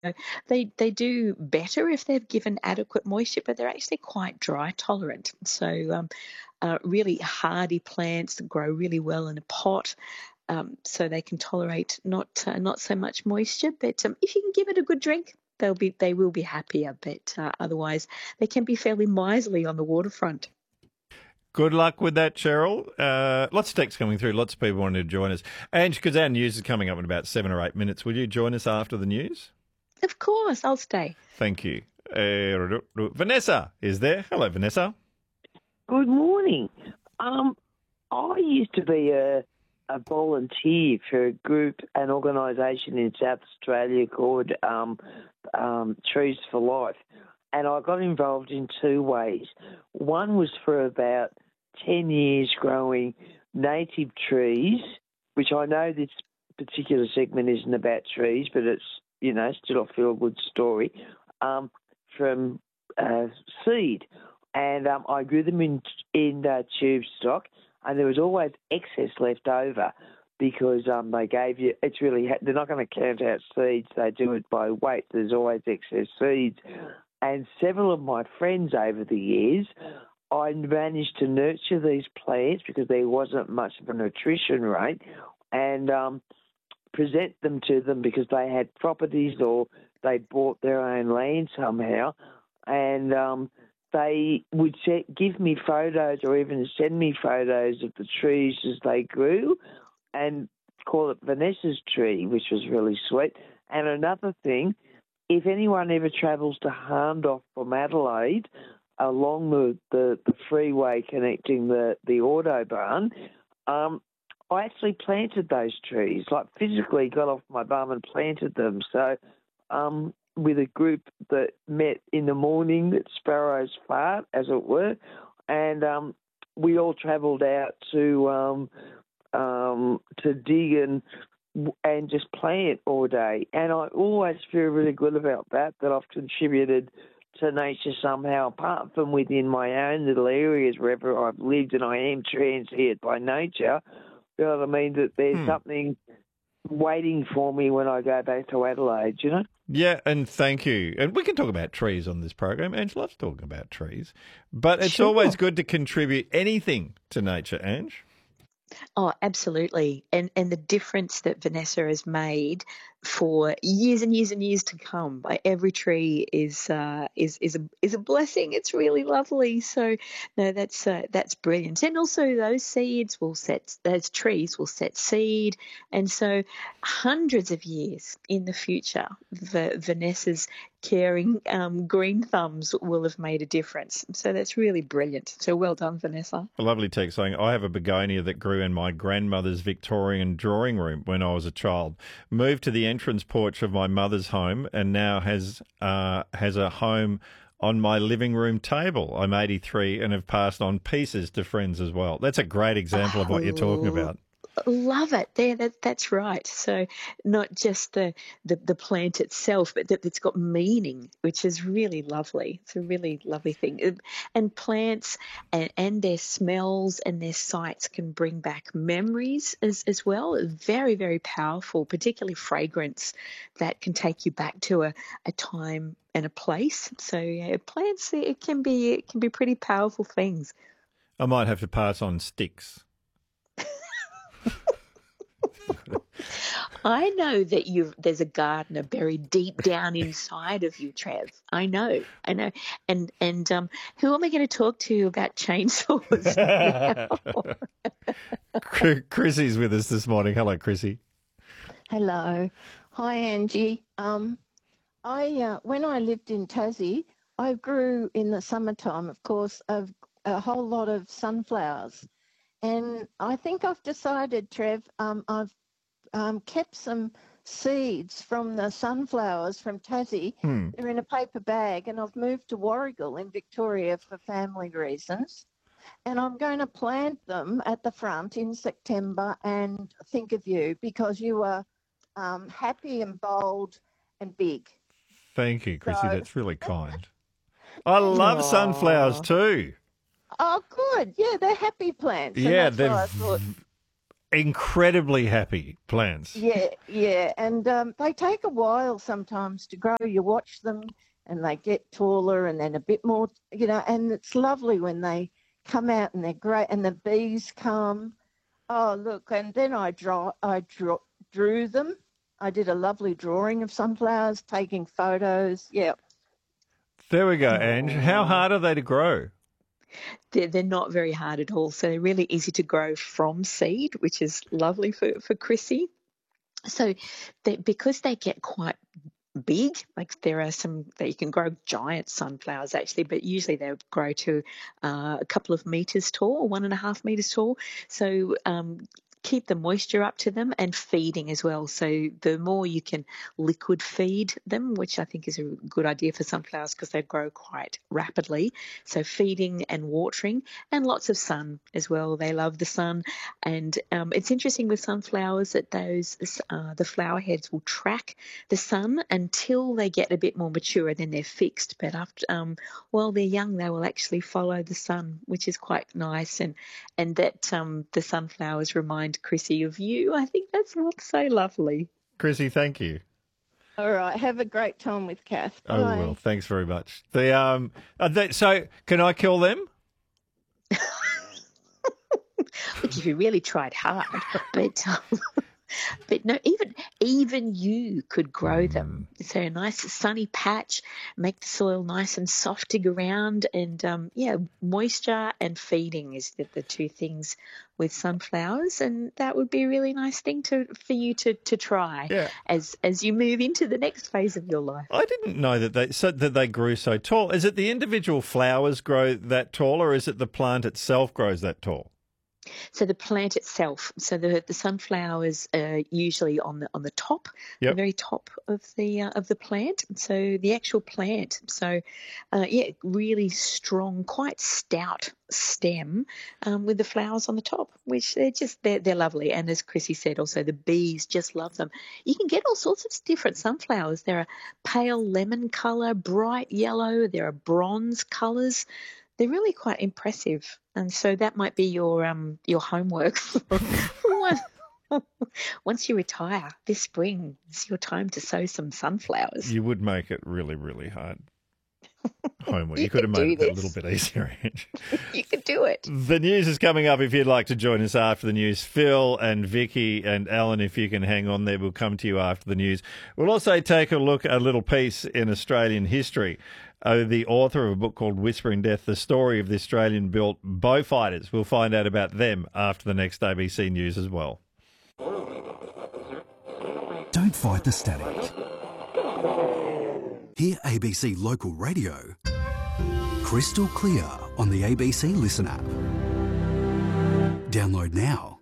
They do better if they're given adequate moisture, but they're actually quite dry tolerant. So really hardy plants grow really well in a pot, so they can tolerate not so much moisture. But if you can give it a good drink, they will be happier. But otherwise, they can be fairly miserly on the waterfront. Good luck with that, Cheryl. Lots of texts coming through. Lots of people wanting to join us. Ange, because our news is coming up in about 7 or 8 minutes, will you join us after the news? Of course, I'll stay. Thank you. Vanessa is there. Hello, Vanessa. Good morning. I used to be a volunteer for a group, an organisation in South Australia called Trees for Life, and I got involved in two ways. One was for about 10 years growing native trees, which I know this particular segment isn't about trees, but it's, still a feel-good story, from seed. And I grew them in tube stock, and there was always excess left over because they gave you, they're not going to count out seeds, they do it by weight. There's always excess seeds. And several of my friends over the years, I managed to nurture these plants because there wasn't much of a nutrition rate, and present them to them because they had properties or they bought their own land somehow, and they would give me photos or even send me photos of the trees as they grew and call it Vanessa's tree, which was really sweet. And another thing, if anyone ever travels to Hahndorf from Adelaide, along the freeway connecting the Autobahn, I actually planted those trees, like physically got off my bum and planted them. So with a group that met in the morning that sparrows fart, as it were, and we all travelled out to dig and just plant all day. And I always feel really good about that I've contributed to nature somehow, apart from within my own little areas wherever I've lived, and I am transient by nature. You know what I mean? That there's something waiting for me when I go back to Adelaide, Yeah, and thank you. And we can talk about trees on this program. Ange loves talking about trees. But it's always good to contribute anything to nature, Ange. Oh, absolutely. And the difference that Vanessa has made for years and years and years to come. Every tree is a blessing. It's really lovely. So no, that's brilliant. And also those trees will set seed. And so hundreds of years in the future, Vanessa's caring green thumbs will have made a difference. So that's really brilliant. So well done, Vanessa. A lovely text saying, I have a begonia that grew in my grandmother's Victorian drawing room when I was a child. Moved to the entrance porch of my mother's home and now has a home on my living room table. I'm 83 and have passed on pieces to friends as well. That's a great example of what you're talking about. Love it. That's right. So not just the plant itself, but that it's got meaning, which is really lovely. It's a really lovely thing. And plants and their smells and their sights can bring back memories as well. Very, very powerful, particularly fragrance that can take you back to a time and a place. So yeah, plants, it can be pretty powerful things. I might have to pass on sticks. I know that there's a gardener buried deep down inside of you, Trev. I know. And who am I going to talk to about chainsaws? Chrissy's with us this morning. Hello, Chrissy. Hello. Hi, Angie. When I lived in Tassie, I grew in the summertime, of course, a whole lot of sunflowers. And I think I've decided, Trev, I've kept some seeds from the sunflowers from Tassie. They're in a paper bag, and I've moved to Warragul in Victoria for family reasons. And I'm going to plant them at the front in September and think of you because you are happy and bold and big. Thank you, Chrissy. That's really kind. I love sunflowers too. Oh, good. Yeah, they're happy plants. Yeah, incredibly happy plants. Yeah, and they take a while sometimes to grow. You watch them, and they get taller, and then a bit more, and it's lovely when they come out, and they're great, and the bees come. Oh, look, and then I drew them. I did a lovely drawing of sunflowers, taking photos. Yeah. There we go, Ange. How hard are they to grow? They're not very hard at all. So they're really easy to grow from seed, which is lovely for Chrissy. So because they get quite big, like there are some that you can grow giant sunflowers actually, but usually they grow to a couple of meters tall, 1.5 meters tall. So keep the moisture up to them, and feeding as well. So the more you can liquid feed them, which I think is a good idea for sunflowers because they grow quite rapidly. So feeding and watering, and lots of sun as well. They love the sun. And it's interesting with sunflowers that the flower heads will track the sun until they get a bit more mature, and then they're fixed. But after while they're young, they will actually follow the sun, which is quite nice. And that the sunflowers remind Chrissy of you. I think that's so lovely. Chrissy, thank you. All right. Have a great time with Kath. Bye. Oh, well, thanks very much. So can I kill them? Look, if you really tried hard, but no, even you could grow them. So a nice sunny patch, make the soil nice and soft, dig around, and moisture and feeding is the two things with sunflowers, and that would be a really nice thing for you to try as you move into the next phase of your life. I didn't know that they grew so tall. Is it the individual flowers grow that tall, or is it the plant itself grows that tall? So the plant itself, so the sunflowers are usually on the top, the very top of the plant. So the actual plant, really strong, quite stout stem with the flowers on the top, which they're lovely. And as Chrissy said, also the bees just love them. You can get all sorts of different sunflowers. There are pale lemon colour, bright yellow. There are bronze colours. They're really quite impressive, and so that might be your homework. Once you retire this spring, it's your time to sow some sunflowers. You would make it really, really hard. Homework. You could have made it a little bit easier. You could do it. The news is coming up if you'd like to join us after the news. Phil and Vicky and Alan, if you can hang on there, we'll come to you after the news. We'll also take a look at a little piece in Australian history. The author of a book called Whispering Death, the story of the Australian-built Beaufighters. We'll find out about them after the next ABC News as well. Don't fight the static. Hear ABC Local Radio crystal clear on the ABC Listen app. Download now.